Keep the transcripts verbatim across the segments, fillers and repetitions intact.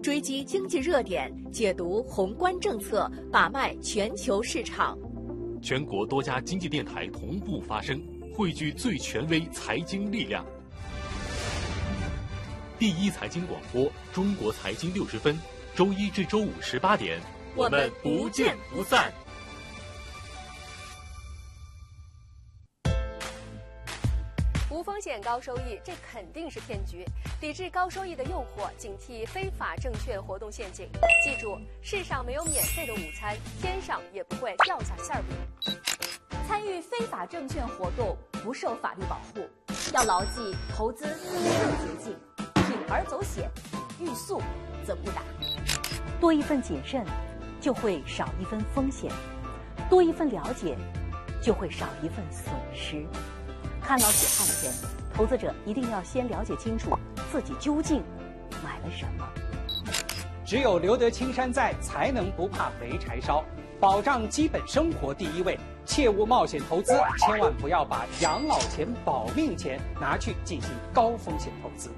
追击经济热点，解读宏观政策，把脉全球市场。 全国多家经济电台同步发声，汇聚最权威财经力量。第一财经广播，中国财经六十分，周一至周五十八点， 我们不见不散。无风险高收益，这肯定是骗局。抵制高收益的诱惑，警惕非法证券活动陷阱。记住，世上没有免费的午餐，天上也不会掉下馅饼。 参与非法证券活动不受法律保护，要牢记投资没有捷径，铤而走险，欲速则不达。 多一份谨慎，就会少一分风险；多一份了解，就会少一份损失。看牢解案前，投资者一定要先了解清楚自己究竟买了什么。 只有留得青山在，才能不怕没柴烧。保障基本生活第一位，切勿冒险投资，千万不要把养老钱、保命钱拿去进行高风险投资。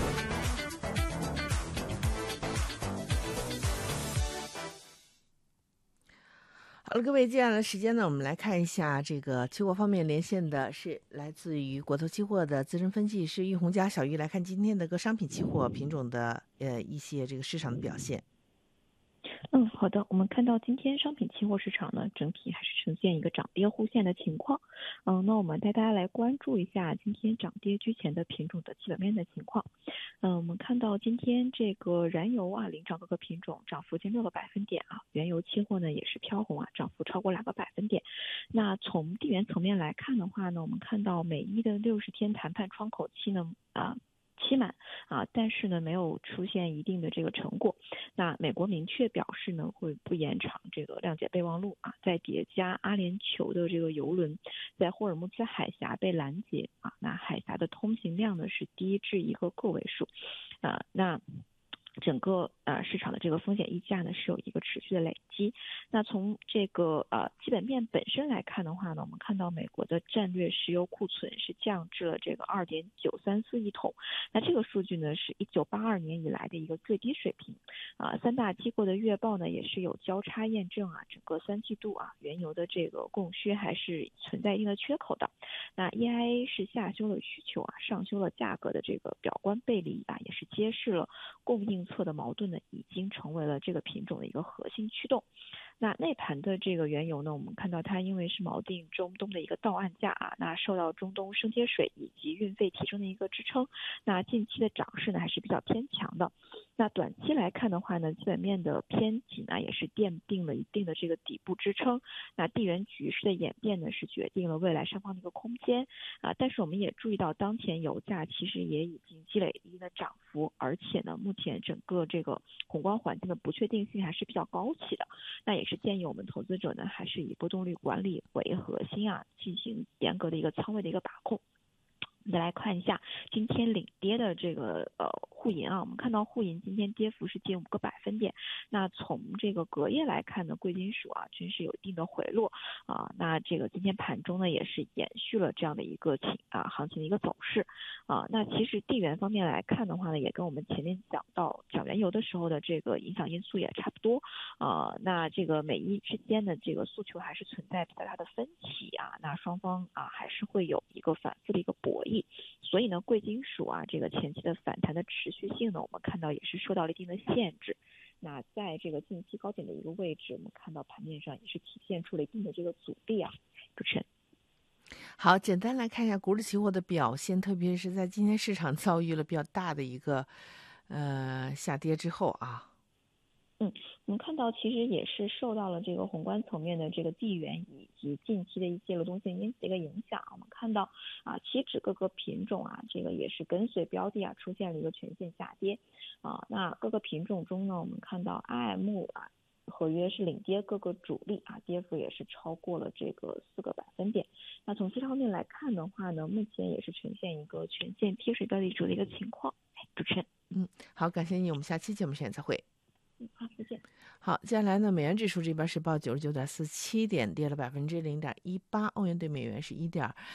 好了，各位，接下来的时间呢，我们来看一下这个期货方面连线的是来自于国投期货的资深分析师玉红家小玉，来看今天的各商品期货品种的呃一些这个市场的表现。 嗯，好的。我们看到今天商品期货市场呢，整体还是呈现一个涨跌互现的情况。嗯，那我们带大家来关注一下今天涨跌居前的品种的基本面的情况。嗯，我们看到今天这个燃油啊领涨各个品种涨幅近六个百分点啊，原油期货呢也是飘红啊，涨幅超过两个百分点。那从地缘层面来看的话呢，我们看到美伊的六十天谈判窗口期呢啊。期满啊，但是呢没有出现一定的这个成果。那美国明确表示呢会不延长这个谅解备忘录啊，再叠加阿联酋的这个油轮在霍尔木兹海峡被拦截啊，那海峡的通行量呢是低至一个个位数啊，那整个呃市场的这个风险溢价呢是有一个持续的累积。那从这个呃基本面本身来看的话呢，我们看到美国的战略石油库存是降至了这个二点九三四亿桶，那这个数据呢是一九八二年以来的一个最低水平啊。三大机构的月报呢也是有交叉验证啊，整个三季度啊原油的这个供需还是存在一定的缺口的。那 E I A 是下修了需求啊，上修了价格的这个表观背离啊，也是揭示了供应侧的矛盾呢已经成为了这个品种的一个核心驱动。那内盘的这个原油呢，我们看到它因为是锚定中东的一个到岸价啊，那受到中东升贴水以及运费提升的一个支撑，那近期的涨势呢还是比较偏强的。那短期来看的话呢，基本面的偏紧呢也是奠定了一定的这个底部支撑。那地缘局势的演变呢是决定了未来上方的一个空间啊，但是我们也注意到当前油价其实也已经积累一定的涨幅，而且呢目前整个这个宏观环境的不确定性还是比较高企的。那也是建议我们投资者呢还是以波动率管理为核心啊，进行严格的一个仓位的一个把控。我们再来看一下今天领跌的这个呃沪银啊，我们看到沪银今天跌幅是近五个百分点。那从这个隔夜来看呢，贵金属啊均是有一定的回落啊。那这个今天盘中呢也是延续了这样的一个情啊行情的一个走势啊。那其实地缘方面来看的话呢，也跟我们前面讲到涨原油的时候的这个影响因素也差不多啊。那这个美伊之间的这个诉求还是存在比较大的分歧啊，那双方啊还是会有一个反复的一个博弈。所以呢，贵金属啊，这个前期的反弹的持续性呢，我们看到也是受到了一定的限制。那在这个近期高点的一个位置，我们看到盘面上也是体现出了一定的这个阻力啊。主持人， 好，简单来看一下股指期货的表现，特别是在今天市场遭遇了比较大的一个呃下跌之后啊。 嗯，我们看到其实也是受到了这个宏观层面的这个地缘以及近期的一些流动性因子的一个影响。我们看到啊，期指各个品种啊，这个也是跟随标的啊出现了一个全线下跌啊。那各个品种中呢，我们看到 I M 啊合约是领跌各个主力啊，跌幅也是超过了这个四个百分点。那从这方面来看的话呢，目前也是呈现一个全线贴水标的主的一个情况。主持人， 嗯，好，感谢你，我们下期节目时间再会。 嗯，好，再见。 好，接下来呢，美元指数这边是报九十九点四七点，跌了百分之零点一八，欧元对美元是一点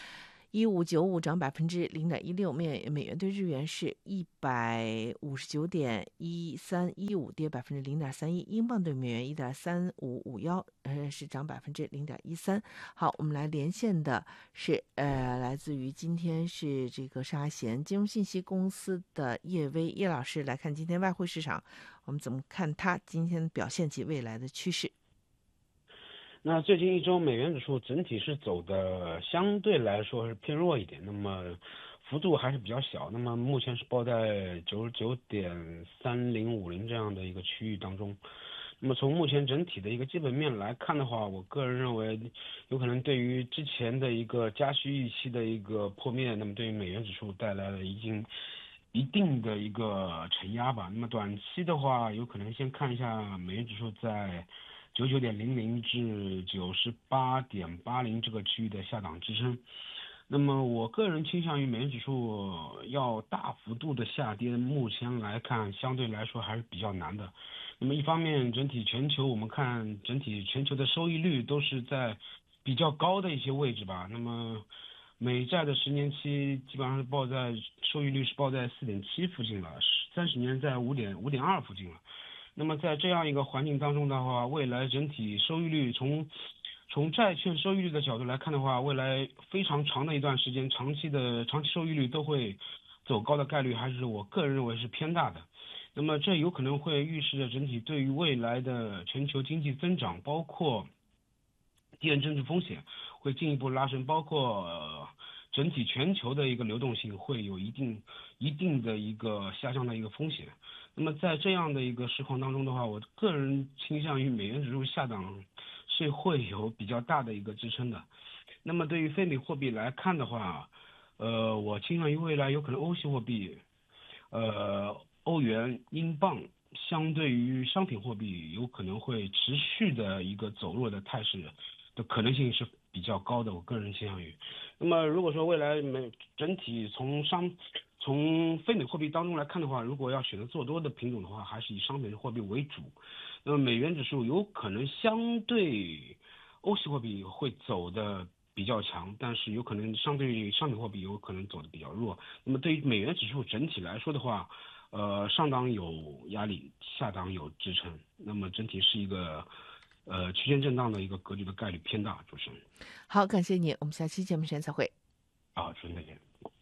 一五九五涨百分之零点一六，美美元对日元是一百五十九点一三一五，跌百分之零点三一，英镑对美元一点三五五幺，呃是涨百分之零点一三。好，我们来连线的是呃来自于今天是这个上海险金融信息公司的叶薇叶老师来看今天外汇市场，我们怎么看它今天的表现及未来的趋势。 那最近一周美元指数整体是走的相对来说是偏弱一点，那么幅度还是比较小，那么目前是报在九十九点三零五零这样的一个区域当中。那么从目前整体的一个基本面来看的话，我个人认为有可能对于之前的一个加息预期的一个破灭，那么对于美元指数带来了一定一定的一个承压吧。那么短期的话，有可能先看一下美元指数在九十九点零零至九十八点八零这个区域的下档支撑。那么我个人倾向于美元指数要大幅度的下跌，目前来看相对来说还是比较难的。那么一方面整体全球我们看整体全球的收益率都是在比较高的一些位置吧，那么美债的十年期基本上是报在收益率是报在 四点七 附近了，三十年在 五点五点二 附近了。那么在这样一个环境当中的话，未来整体收益率从从债券收益率的角度来看的话，未来非常长的一段时间，长期的长期收益率都会走高的概率，还是我个人认为是偏大的。那么这有可能会预示着整体对于未来的全球经济增长，包括地缘政治风险会进一步拉升，包括、呃、整体全球的一个流动性会有一定一定的一个下降的一个风险。那么在这样的一个实况当中的话，我个人倾向于美元指数下档是会有比较大的一个支撑的。那么对于非美货币来看的话，呃，我倾向于未来有可能欧系货币，呃，欧元、英镑相对于商品货币有可能会持续的一个走弱的态势的可能性是比较高的，我个人倾向于。那么如果说未来美整体从商从非美货币当中来看的话，如果要选择做多的品种的话，还是以商品货币为主。那么美元指数有可能相对欧系货币会走的比较强，但是有可能相对于商品货币有可能走的比较弱。那么对于美元指数整体来说的话，呃，上档有压力，下档有支撑，那么整体是一个呃区间震荡的一个格局的概率偏大。主持人， 好，感谢你，我们下期节目时间再会。 好，主持人再见。